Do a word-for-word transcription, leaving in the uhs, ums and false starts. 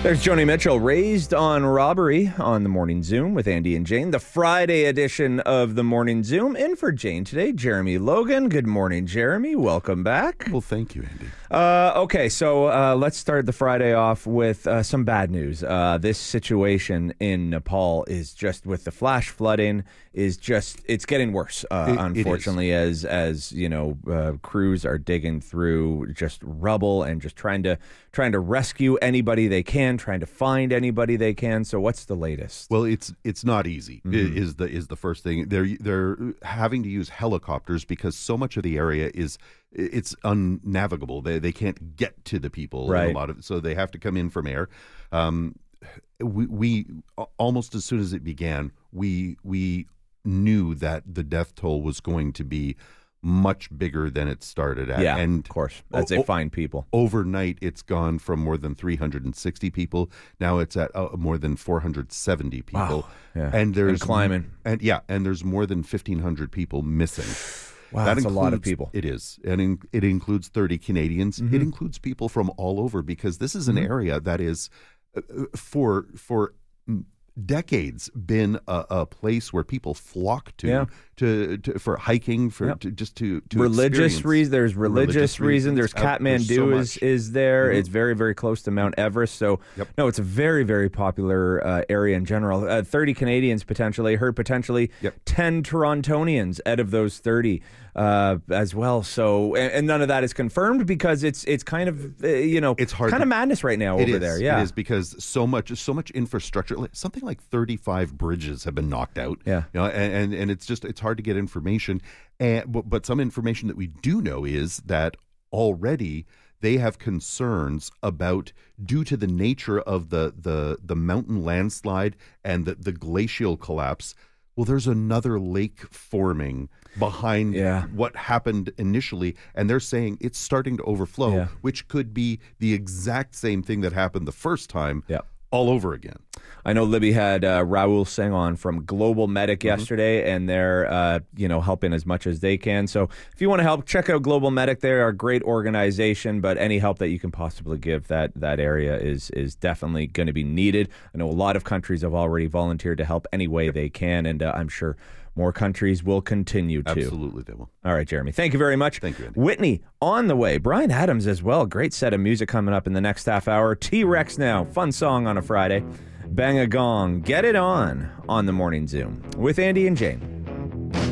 There's Joni Mitchell, Raised on Robbery on the Morning Zoom with Andy and Jane, the Friday edition of the Morning Zoom. In for Jane today, Jeremy Logan. Good morning, Jeremy. Welcome back. Well, thank you, Andy. Uh, okay, so uh, let's start the Friday off with uh, some bad news. Uh, this situation in Nepal is just, with the flash flooding, is just, it's getting worse, uh, it, unfortunately, it as, as you know, uh, crews are digging through just rubble and just trying to, trying to rescue anybody they can, trying to find anybody they can. So what's the latest? Well, it's it's not easy. Mm-hmm. Is the is the first thing. They're they're having to use helicopters because so much of the area is it's unnavigable. They they can't get to the people. Right. In a lot of so they have to come in from air. Um, we we almost as soon as it began, we we knew that the death toll was going to be much bigger than it started at. Yeah, and of course, as they o- find people. Overnight, it's gone from more than three hundred sixty people. Now it's at uh, more than four hundred seventy people. Wow. Yeah. And there's and climbing. And yeah, and there's more than fifteen hundred people missing. Wow, that that's includes, a lot of people. It is. And in, it includes thirty Canadians. Mm-hmm. It includes people from all over because this is an Mm-hmm. area that is uh, for for decades been a, a place where people flock to, Yeah. to, to for hiking, for Yep. to, just to, to religious experience. reason. There's religious, Religious reason. reasons. There's Uh, there's so Kathmandu is much. is there. Mhm. It's very very close to Mount Everest. So Yep. no, it's a very very popular uh, area in general. Uh, thirty Canadians potentially. Heard potentially Yep. ten Torontonians out of those thirty uh, as well. So and, and none of that is confirmed because it's it's kind of uh, you know It's hard kind to- of madness right now It over is, there. Yeah, it is because so much, so much infrastructure. like- Something like thirty-five bridges have been knocked out. Yeah. you know, and, and and it's just it's hard to get information. And but, but some information that we do know is that already they have concerns about, due to the nature of the the the mountain landslide and the the glacial collapse. Well, there's another lake forming behind Yeah. what happened initially, and they're saying it's starting to overflow, Yeah. which could be the exact same thing that happened the first time Yeah. all over again. I know Libby had uh, Raul Singh on from Global Medic Mm-hmm. yesterday, and they're uh, you know helping as much as they can. So if you want to help, check out Global Medic. They're a great organization, but any help that you can possibly give that that area is is definitely going to be needed. I know a lot of countries have already volunteered to help any way they can, and uh, I'm sure more countries will continue to. Absolutely, they will. All right, Jeremy. Thank you very much. Thank you, Andy. Whitney on the way. Brian Adams as well. Great set of music coming up in the next half hour. T-Rex now. Fun song on a Friday. Bang a gong. Get it on on the Morning Zoom with Andy and Jane.